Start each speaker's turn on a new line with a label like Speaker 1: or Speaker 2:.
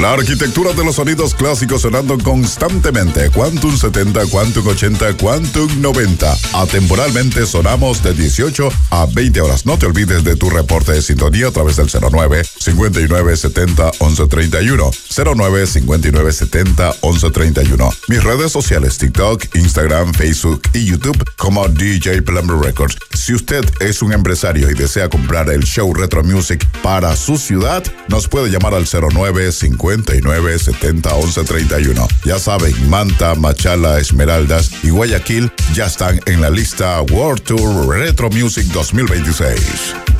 Speaker 1: La arquitectura de los sonidos clásicos sonando constantemente. Quantum 70, Quantum 80, Quantum 90. Atemporalmente sonamos de 18 a 20 horas. No te olvides de tu reporte de sintonía a través del 09-5970-1131. 09-5970-1131. Mis redes sociales: TikTok, Instagram, Facebook y YouTube como DJ Plumber Records. Si usted es un empresario y desea comprar el show Retro Music para su ciudad, nos puede llamar al 09-5970-1131. Ya saben, Manta, Machala, Esmeraldas y Guayaquil ya están en la lista World Tour Retro Music 2026.